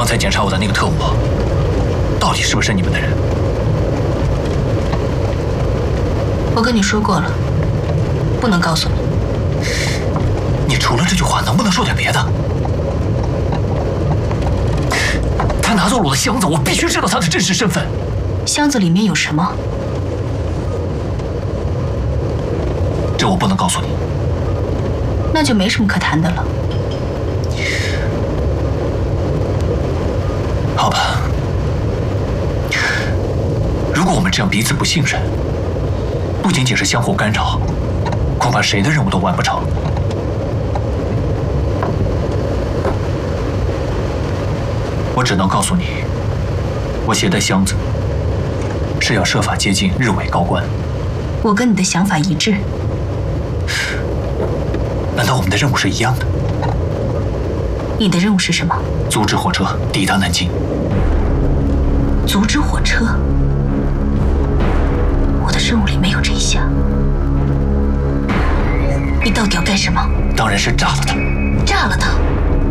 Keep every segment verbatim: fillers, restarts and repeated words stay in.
才检查我的那个特务，到底是不是你们的人？ 我跟你说过了，不能告诉你。 你除了这句话，能不能说点别的？他拿走了我的箱子，我必须知道他的真实身份。 箱子里面有什么？ 这我不能告诉你。 那就没什么可谈的了。 好吧，如果我们这样彼此不信任，不仅仅是相互干扰，恐怕谁的任务都完不成。我只能告诉你，我携带箱子是要设法接近日伪高官。 我跟你的想法一致。 难道我们的任务是一样的？ 你的任务是什么？ 阻止火车抵达南京。 阻止火车？我的任务里没有这一项。你到底要干什么？ 当然是炸了它。 炸了它？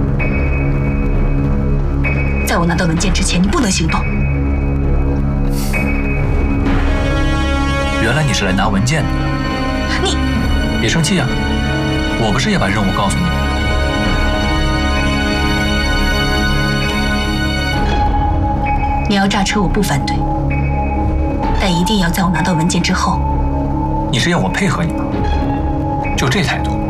在我拿到文件之前，你不能行动。 原来你是来拿文件的。 你别生气啊，我不是也把任务告诉你吗？ 你要炸车，我不反对，但一定要在我拿到文件之后。 你是要我配合你吗？就这态度？